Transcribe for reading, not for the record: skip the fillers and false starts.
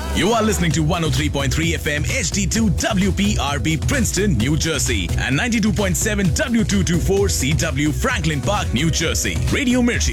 You are listening to 103.3 FM HD2 WPRB Princeton, New Jersey, and 92.7 W224 CW Franklin Park, New Jersey. Radio Mirchi.